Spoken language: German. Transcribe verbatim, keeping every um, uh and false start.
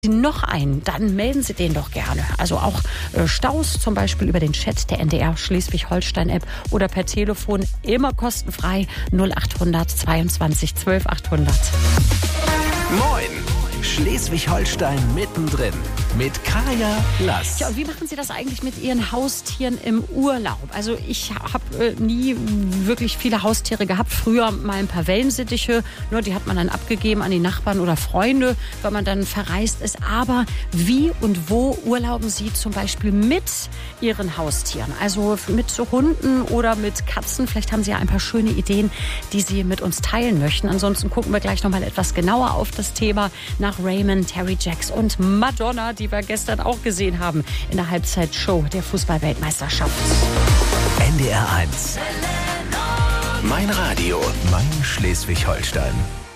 Sie noch einen, dann melden Sie den doch gerne. Also auch äh, Staus zum Beispiel über den Chat der N D R Schleswig-Holstein-App oder per Telefon immer kostenfrei null achthundert zweiundzwanzig zwölf achthundert. Moin! Schleswig-Holstein mittendrin mit Kaya Lass. Ja, und wie machen Sie das eigentlich mit Ihren Haustieren im Urlaub? Also ich habe äh, nie wirklich viele Haustiere gehabt. Früher mal ein paar Wellensittiche, nur die hat man dann abgegeben an die Nachbarn oder Freunde, weil man dann verreist ist. Aber wie und wo urlauben Sie zum Beispiel mit Ihren Haustieren? Also mit so Hunden oder mit Katzen? Vielleicht haben Sie ja ein paar schöne Ideen, die Sie mit uns teilen möchten. Ansonsten gucken wir gleich noch mal etwas genauer auf das Thema nach Raymond, Terry Jacks und Madonna, die wir gestern auch gesehen haben in der Halbzeitshow der Fußball-Weltmeisterschaft. N D R eins. Mein Radio, mein Schleswig-Holstein.